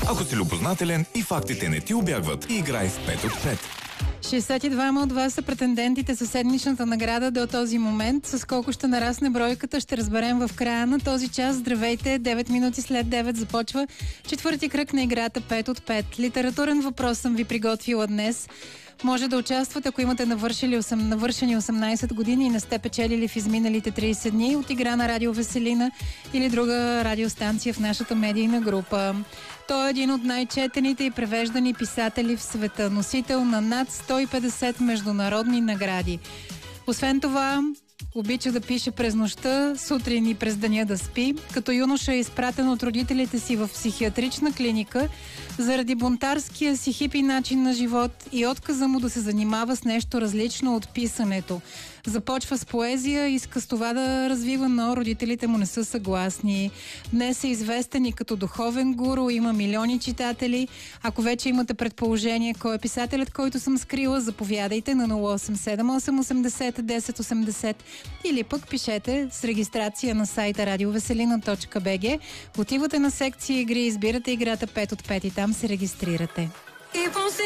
Ако си любознателен и фактите не ти убягват, играй в 5 от 5. 62 от вас са претендентите за седмичната награда до този момент. С колко ще нарасне бройката, ще разберем в края на този час. Здравейте, 9 минути след 9 започва четвърти кръг на играта 5 от 5. Литературен въпрос съм ви приготвила днес. Може да участвате, ако имате навършени 18 години и не сте печелили в изминалите 30 дни от игра на Радио Веселина или друга радиостанция в нашата медийна група. Той е един от най-четените и превеждани писатели в света, носител на над 150 международни награди. Освен това, обича да пише през нощта, сутрин и през деня да спи. Като юноша е изпратен от родителите си в психиатрична клиника заради бунтарския си хипи начин на живот и отказа му да се занимава с нещо различно от писането. Започва с поезия, иска с това да развива, но родителите му не са съгласни. Днес е известен и като духовен гуру, има милиони читатели. Ако вече имате предположение кой е писателят, който съм скрила, заповядайте на 0878 80 10 80 или пък пишете с регистрация на сайта radioveselina.bg. Отивате на секция игри, избирате играта 5 от 5 и там се регистрирате.